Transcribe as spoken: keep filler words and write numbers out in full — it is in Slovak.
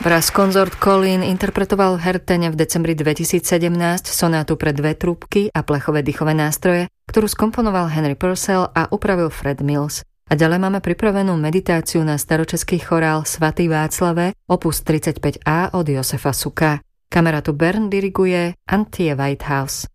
Brass Consort Colin interpretoval v Hertene v decembri dvetisícsedemnásť sonátu pre dve trúbky a plechové dýchové nástroje, ktorú skomponoval Henry Purcell a upravil Fred Mills. A ďalej máme pripravenú meditáciu na staročeský chorál Svatý Václave, opus tridsaťpäť á od Josefa Suka. Kamerátu Bern diriguje Antje Whitehouse.